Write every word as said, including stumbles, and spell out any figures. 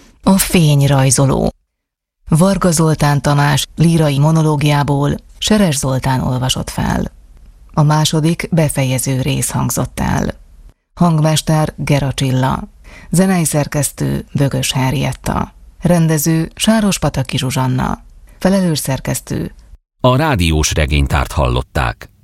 A fényrajzoló. Varga Zoltán Tamás lírai monológiából Seres Zoltán olvasott fel. A második befejező rész hangzott el. Hangmester Gera Csilla. Zenei szerkesztő Bögös Henrietta. Rendező Sáros-Pataki Zsuzsanna. Felelős szerkesztő. A rádiós regénytárt hallották.